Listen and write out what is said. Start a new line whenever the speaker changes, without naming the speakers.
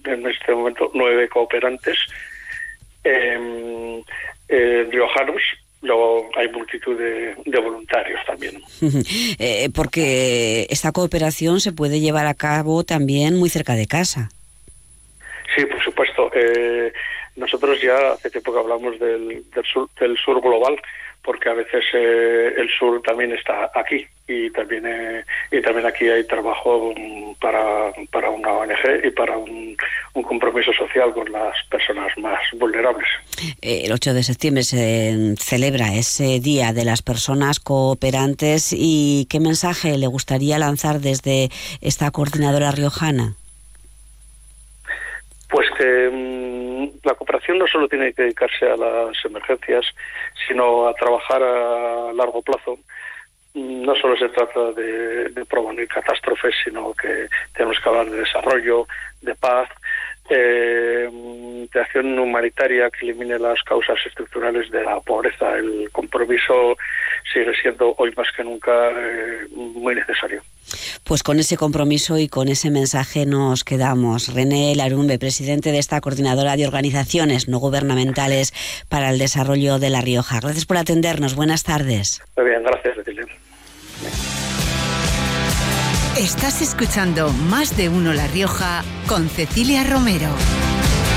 en este momento 9 cooperantes riojanos. Luego hay multitud de voluntarios también.
Porque esta cooperación se puede llevar a cabo también muy cerca de casa.
Sí, por supuesto. Nosotros ya hace tiempo que hablamos del sur global, porque a veces el sur también está aquí y también aquí hay trabajo para una ONG y para un compromiso social con las personas más vulnerables.
El 8 de septiembre se celebra ese Día de las Personas Cooperantes. ¿Y qué mensaje le gustaría lanzar desde esta coordinadora riojana?
Pues que la cooperación no solo tiene que dedicarse a las emergencias, sino a trabajar a largo plazo. No solo se trata de prevenir catástrofes, sino que tenemos que hablar de desarrollo, de paz, de acción humanitaria que elimine las causas estructurales de la pobreza. El compromiso sigue siendo hoy más que nunca muy necesario.
Pues con ese compromiso y con ese mensaje nos quedamos. René Larumbe, presidente de esta coordinadora de organizaciones no gubernamentales para el desarrollo de La Rioja. Gracias por atendernos. Buenas tardes.
Muy bien, gracias, Cecilia.
Estás escuchando Más de Uno La Rioja con Cecilia Romero.